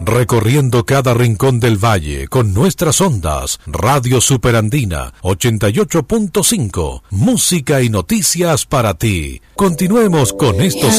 Recorriendo cada rincón del valle con nuestras ondas, Radio Superandina 88.5, música y noticias para ti. Continuemos con estos